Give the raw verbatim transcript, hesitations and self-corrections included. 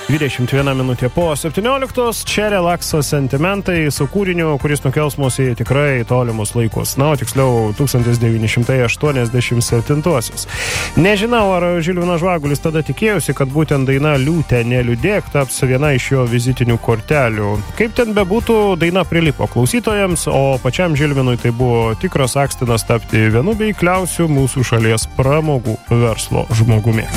dvidešimt viena minutė po septynioliktos, čia relakso sentimentai su kūriniu, kuris nukels mus į tikrai tolimus laikus. Na, o tiksliau tūkstantis devyni šimtai aštuoniasdešimt septintuosius. Nežinau, ar Žilvinas Žvagulis tada tikėjusi, kad būtent daina Liūtė neliūdėk taps viena iš jo vizitinių kortelių. Kaip ten bebūtų, daina prilipo klausytojams, o pačiam Žilvinui tai buvo tikras akstinas tapti vienu veikliausių mūsų šalies pramogų verslo žmogumi.